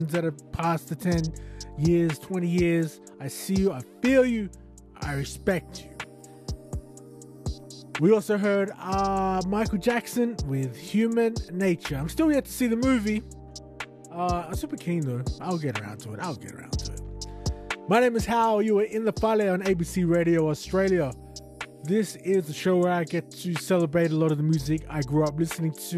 that have passed the 10 years, 20 years. I see you, I feel you, I respect you. We also heard Michael Jackson with Human Nature. I'm still yet to see the movie. I'm super keen though. I'll get around to it. My name is Hal. You are in the Fale on ABC Radio Australia. This is the show where I get to celebrate a lot of the music I grew up listening to.